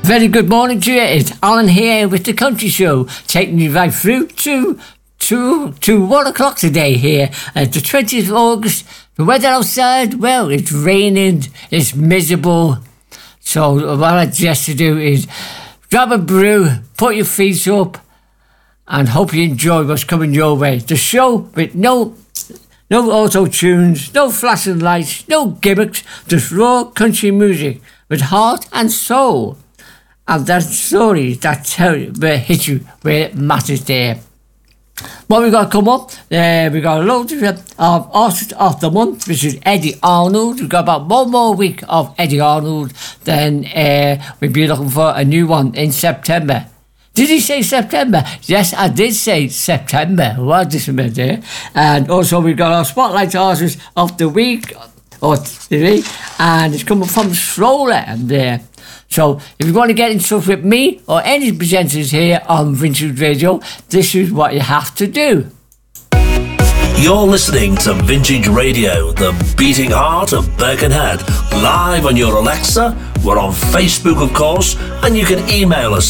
Very good morning to you. It's Alan here with the Country Show, taking you right through to 1 o'clock today here at the 20th of August. The weather outside, well, it's raining, it's miserable. So what I suggest to do is grab a brew, put your feet up, and hope you enjoy what's coming your way. The show with no auto-tunes, no flashing lights, no gimmicks, just raw country music with heart and soul. And that story that tell you where it hits you, where it matters there. What we got come up? We got a load of Artist of the Month, which is Eddie Arnold. We've got about one more week of Eddie Arnold. Then we'll be looking for a new one in September. Did he say September? Yes, I did say September. What just a minute there. And also we've got our Spotlight Artist of the Week, and it's coming from Stroller and there. So if you want to get in touch with me or any presenters here on Vintage Radio, this is what you have to do. You're listening to Vintage Radio, the beating heart of Birkenhead, live on your Alexa. We're on Facebook, of course, and you can email us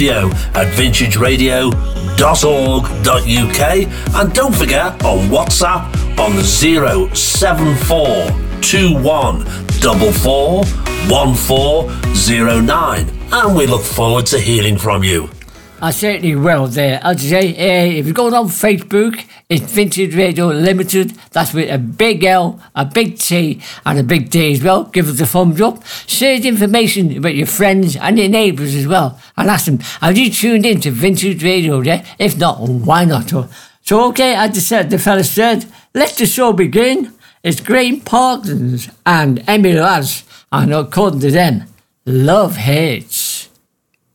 studio@vintageradio.org.uk, and don't forget on WhatsApp on 07441441409, and we look forward to hearing from you. I certainly will there. I'd say, if you're going on Facebook, it's Vintage Radio Limited. That's with a big L, a big T, and a big D as well. Give us a thumbs up. Share the information about your friends and your neighbours as well. And ask them, have you tuned in to Vintage Radio there? If not, why not? So, okay, as the fella said, let the show begin. It's Graham Parsons and Emily Lads. And according to them, love hurts.